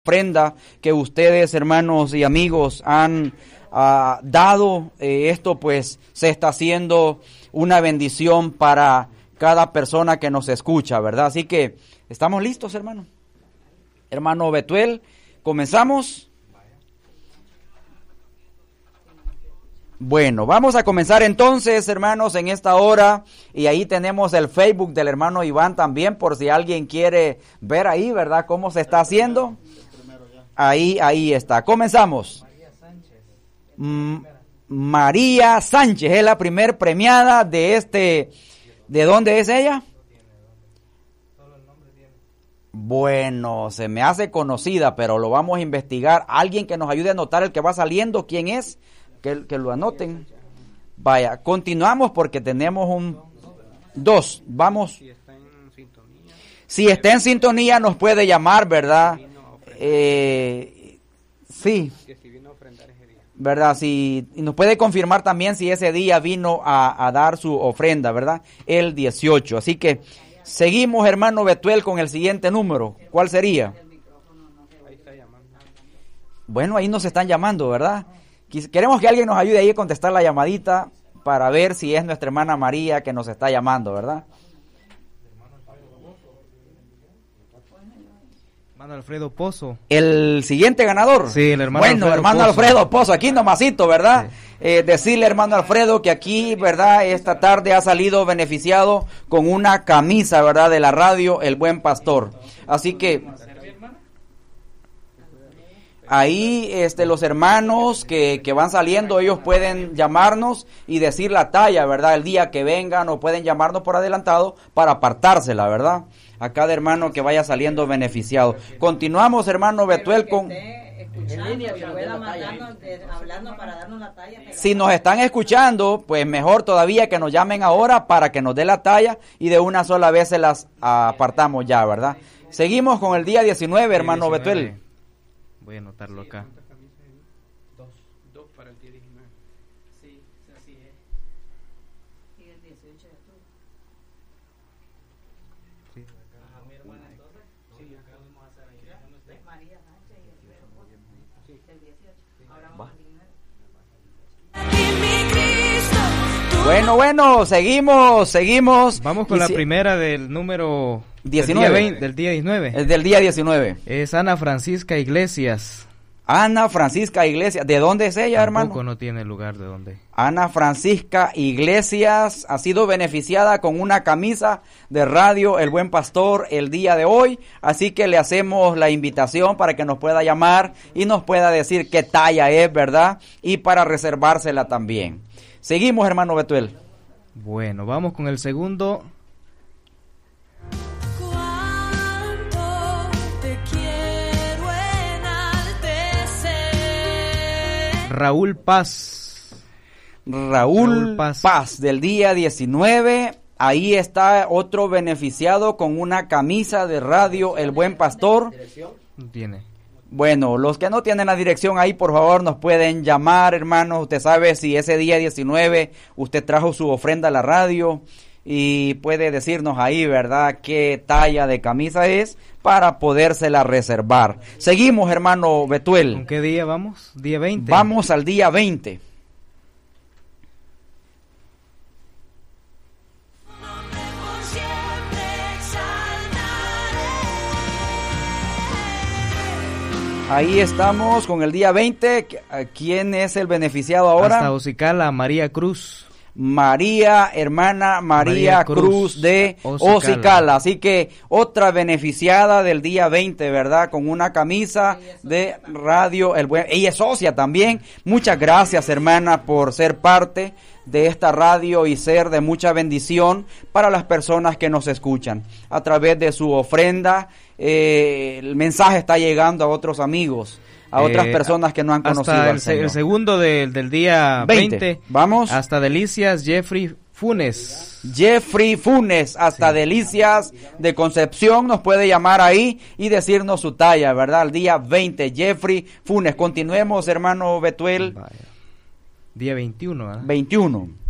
ofrenda que ustedes, hermanos y amigos, han dado. Esto pues se está haciendo una bendición para cada persona que nos escucha, ¿verdad? Así que, ¿estamos listos, hermano? Hermano Betuel, ¿comenzamos? Bueno, vamos a comenzar entonces, hermanos, en esta hora, y ahí tenemos el Facebook del hermano Iván también, por si alguien quiere ver ahí, ¿verdad?, cómo se está haciendo. Ahí está. Comenzamos. María Sánchez es la primer premiada de ¿de dónde es ella? Bueno, se me hace conocida, pero lo vamos a investigar. Alguien que nos ayude a anotar el que va saliendo, ¿quién es? Que lo anoten. Vaya, continuamos porque tenemos dos. Vamos. Si está en sintonía nos puede llamar, ¿verdad? Sí. ¿Verdad? Sí, y nos puede confirmar también si ese día vino a dar su ofrenda, ¿verdad? El 18. Así que seguimos, hermano Betuel, con el siguiente número. ¿Cuál sería? Bueno, ahí nos están llamando, ¿verdad? Queremos que alguien nos ayude ahí a contestar la llamadita para ver si es nuestra hermana María que nos está llamando, ¿verdad? Hermano Alfredo Pozo. El siguiente ganador. Sí, el hermano Alfredo hermano Pozo. Alfredo Pozo, aquí nomasito, ¿verdad? Sí. Decirle, hermano Alfredo, que aquí, ¿verdad?, esta tarde ha salido beneficiado con una camisa, ¿verdad?, de la radio El Buen Pastor. Así que ahí los hermanos que van saliendo, ellos pueden llamarnos y decir la talla, ¿verdad?, el día que vengan, o pueden llamarnos por adelantado para apartársela, ¿verdad?, a cada hermano que vaya saliendo beneficiado. Continuamos, hermano Betuel, con... Si nos están escuchando, pues mejor todavía que nos llamen ahora para que nos dé la talla y de una sola vez se las apartamos ya, ¿verdad? Seguimos con el día 19, hermano 19. Betuel. Voy a anotarlo acá. Dos para el día 19. Sí, así es. Y el 18 de octubre. Sí. Ajá, mi hermana entonces. Sí, acá vamos a hacer ahí. María Sánchez y Alfredo Pozo. Sí. El 18. Ahora vamos al 19. Bueno, seguimos. Vamos con la primera del número 19. Del día 19. Es del día 19. Es Ana Francisca Iglesias. Ana Francisca Iglesias. ¿De dónde es ella, hermano? Tampoco no tiene lugar de dónde. Ana Francisca Iglesias ha sido beneficiada con una camisa de radio El Buen Pastor el día de hoy. Así que le hacemos la invitación para que nos pueda llamar y nos pueda decir qué talla es, ¿verdad? Y para reservársela también. Seguimos, hermano Betuel. Bueno, vamos con el segundo. Raúl Paz. Raúl Paz, del día 19. Ahí está otro beneficiado con una camisa de radio El Buen Pastor. Tiene. Bueno, los que no tienen la dirección ahí, por favor, nos pueden llamar, hermanos. Usted sabe si ese día 19 usted trajo su ofrenda a la radio y puede decirnos ahí, ¿verdad?, qué talla de camisa es para podérsela reservar. Seguimos, hermano Betuel. ¿Con qué día vamos? ¿Día 20? Vamos al día 20. Ahí estamos con el día 20. ¿Quién es el beneficiado ahora? Hasta Ocicala, María Cruz. Hermana María Cruz de Ocicala. Así que otra beneficiada del día 20, ¿verdad? Con una camisa de radio El Buen. Ella es socia también. Muchas gracias, hermana, por ser parte de esta radio y ser de mucha bendición para las personas que nos escuchan. A través de su ofrenda, el mensaje está llegando a otros amigos, a otras personas que no han conocido al Señor. El segundo del día 20. Vamos. Hasta Delicias Jeffrey Funes. Jeffrey Funes, hasta sí. Delicias de Concepción, nos puede llamar ahí y decirnos su talla, ¿verdad? El día 20, Jeffrey Funes. Continuemos, hermano Betuel. Vaya. Día 21, ¿eh? 21.